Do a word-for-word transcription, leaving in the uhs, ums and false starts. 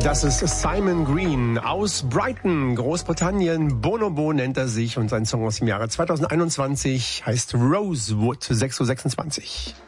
Das ist Simon Green aus Brighton, Großbritannien. Bonobo nennt er sich und sein Song aus dem Jahre zweitausendeinundzwanzig heißt Rosewood, sechs Uhr sechsundzwanzig.